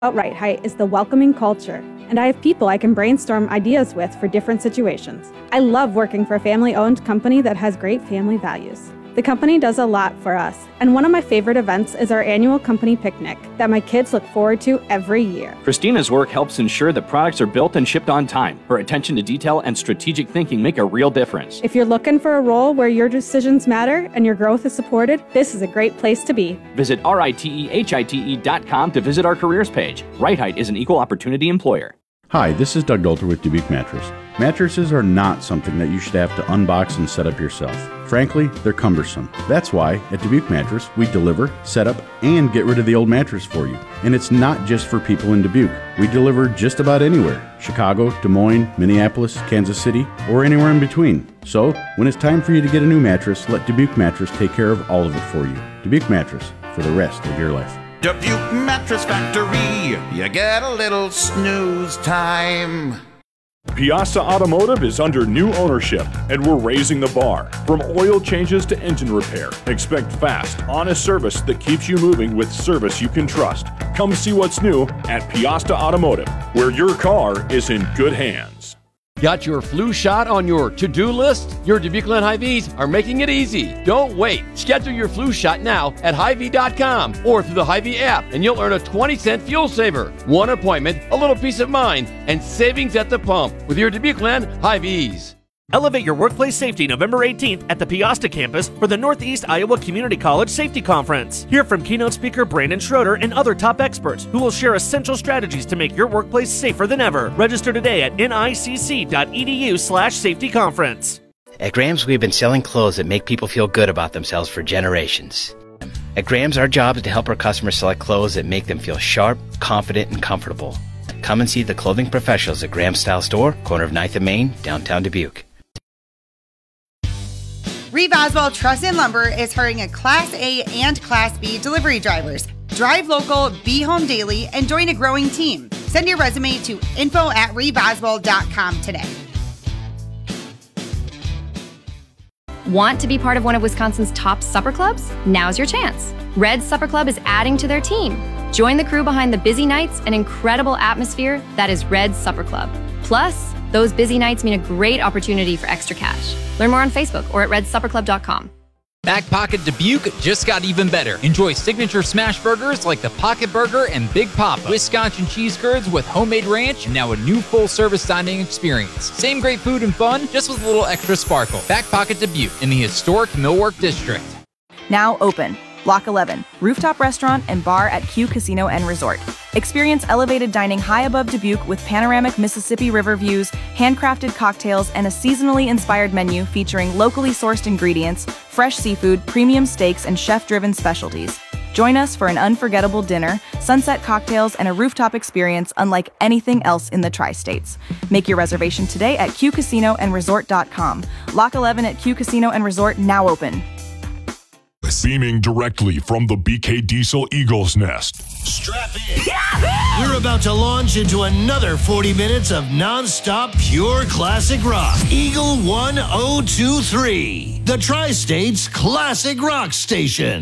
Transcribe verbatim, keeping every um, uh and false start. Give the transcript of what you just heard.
Right Height is the welcoming culture, and I have people I can brainstorm ideas with for different situations. I love working for a family-owned company that has great family values. The company does a lot for us, and one of my favorite events is our annual company picnic that my kids look forward to every year. Christina's work helps ensure that products are built and shipped on time. Her attention to detail and strategic thinking make a real difference. If you're looking for a role where your decisions matter and your growth is supported, this is a great place to be. Visit R I T E H I T E dot com to visit our careers page. Right Height is an equal opportunity employer. Hi, this is Doug Dolter with Dubuque Mattress. Mattresses are not something that you should have to unbox and set up yourself. Frankly, they're cumbersome. That's why at Dubuque Mattress, we deliver, set up, and get rid of the old mattress for you. And it's not just for people in Dubuque. We deliver just about anywhere. Chicago, Des Moines, Minneapolis, Kansas City, or anywhere in between. So, when it's time for you to get a new mattress, let Dubuque Mattress take care of all of it for you. Dubuque Mattress, for the rest of your life. Dubuque Mattress Factory, you get a little snooze time. Piasta Automotive is under new ownership, and we're raising the bar. From oil changes to engine repair, expect fast, honest service that keeps you moving with service you can trust. Come see what's new at Piasta Automotive, where your car is in good hands. Got your flu shot on your to-do list? Your Dubuque-Land Hy-Vees are making it easy. Don't wait. Schedule your flu shot now at Hy Vee dot com or through the Hy-Vee app, and you'll earn a twenty cent fuel saver. One appointment, a little peace of mind, and savings at the pump with your Dubuque-Land Hy-Vees. Elevate your workplace safety November eighteenth at the Piasta campus for the Northeast Iowa Community College Safety Conference. Hear from keynote speaker Brandon Schroeder and other top experts who will share essential strategies to make your workplace safer than ever. Register today at N I C C dot E D U slash safety conference. At Grams, we've been selling clothes that make people feel good about themselves for generations. At Grams, our job is to help our customers select clothes that make them feel sharp, confident, and comfortable. Come and see the clothing professionals at Grams Style Store, corner of ninth and Main, downtown Dubuque. Reeve Oswald Truss and Lumber is hiring a Class A and Class B delivery drivers. Drive local, be home daily, and join a growing team. Send your resume to info at reeve oswald dot com today. Want to be part of one of Wisconsin's top supper clubs? Now's your chance. Red Supper Club is adding to their team. Join the crew behind the busy nights and incredible atmosphere that is Red Supper Club. Plus, those busy nights mean a great opportunity for extra cash. Learn more on Facebook or at red supper club dot com. Back Pocket Dubuque just got even better. Enjoy signature smash burgers like the Pocket Burger and Big Papa, Wisconsin cheese curds with homemade ranch, and now a new full-service dining experience. Same great food and fun, just with a little extra sparkle. Back Pocket Dubuque in the historic Millwork District. Now open. Block eleven, rooftop restaurant and bar at Q Casino and Resort. Experience elevated dining high above Dubuque with panoramic Mississippi River views, handcrafted cocktails, and a seasonally inspired menu featuring locally sourced ingredients, fresh seafood, premium steaks, and chef-driven specialties. Join us for an unforgettable dinner, sunset cocktails, and a rooftop experience unlike anything else in the tri-states. Make your reservation today at q casino and resort dot com. Lock eleven at Q Casino and Resort now open. Beaming directly from the B K Diesel Eagle's Nest. Strap in. We're about to launch into another forty minutes of non-stop pure classic rock. Eagle ten twenty-three, the Tri-States Classic Rock Station.